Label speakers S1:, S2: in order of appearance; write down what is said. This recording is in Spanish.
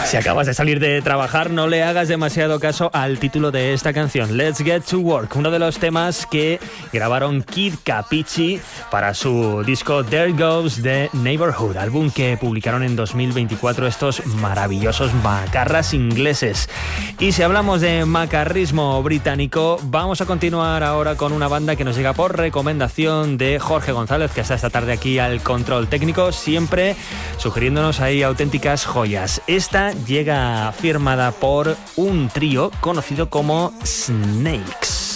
S1: Si acabas de salir de trabajar, no le hagas demasiado caso al título de esta canción, Let's Get to Work, uno de los temas que grabaron Kid Capici para su disco There Goes the Neighborhood, álbum que publicaron en 2024 estos maravillosos macarras ingleses. Y si hablamos de macarrismo británico, vamos a continuar ahora con una banda que nos llega por recomendación de Jorge González, que está esta tarde aquí al control técnico, siempre sugiriéndonos ahí auténticas joyas. Esta llega firmada por un trío conocido como Snakes.